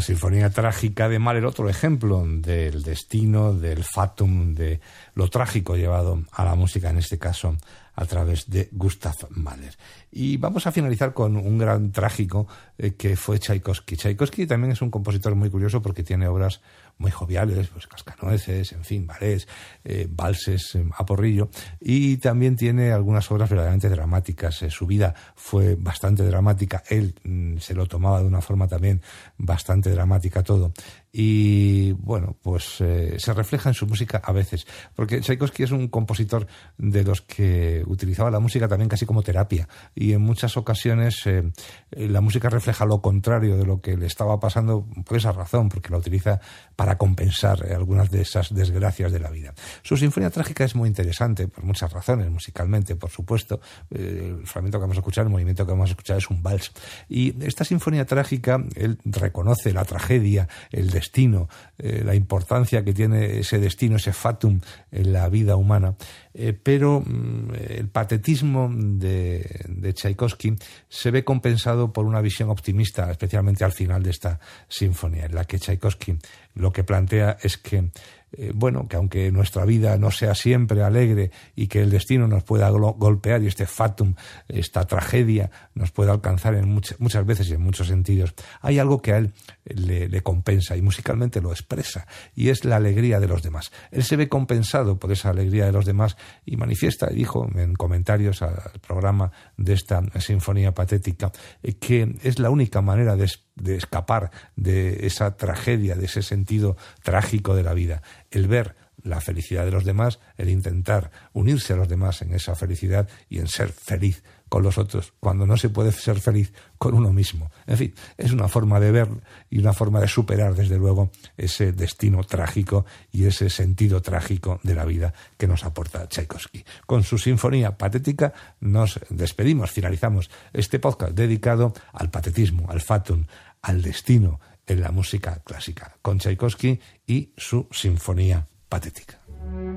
Sinfonía Trágica de Mahler, otro ejemplo del destino, del fatum, de lo trágico llevado a la música, en este caso a través de Gustav Mahler. Y vamos a finalizar con un gran trágico que fue Tchaikovsky. Tchaikovsky también es un compositor muy curioso porque tiene obras muy joviales, pues Cascanueces, en fin, ballets, valses a porrillo, y también tiene algunas obras verdaderamente dramáticas. Su vida fue bastante dramática, él se lo tomaba de una forma también bastante dramática todo. Y bueno, pues se refleja en su música a veces, porque Tchaikovsky es un compositor de los que utilizaba la música también casi como terapia, y en muchas ocasiones la música refleja lo contrario de lo que le estaba pasando por esa razón, porque la utiliza para compensar algunas de esas desgracias de la vida. Su Sinfonía Trágica es muy interesante por muchas razones, musicalmente, por supuesto. El fragmento que vamos a escuchar, el movimiento que vamos a escuchar es un vals, y esta Sinfonía Trágica, él reconoce la tragedia, el destino, la importancia que tiene ese destino, ese fatum en la vida humana, pero el patetismo de Tchaikovsky se ve compensado por una visión optimista, especialmente al final de esta sinfonía, en la que Tchaikovsky lo que plantea es que que aunque nuestra vida no sea siempre alegre y que el destino nos pueda golpear y este fatum, esta tragedia nos pueda alcanzar en muchas veces y en muchos sentidos, hay algo que a él le compensa y musicalmente lo expresa, y es la alegría de los demás. Él se ve compensado por esa alegría de los demás y manifiesta, y dijo en comentarios al programa de esta sinfonía patética, que es la única manera de escapar de esa tragedia, de ese sentido trágico de la vida, el ver la felicidad de los demás, el intentar unirse a los demás en esa felicidad y en ser feliz con los otros, cuando no se puede ser feliz con uno mismo. En fin, es una forma de ver y una forma de superar, desde luego, ese destino trágico y ese sentido trágico de la vida que nos aporta Tchaikovsky. Con su Sinfonía Patética nos despedimos, finalizamos este podcast dedicado al patetismo, al fatum, al destino en la música clásica, con Tchaikovsky y su Sinfonía Patética.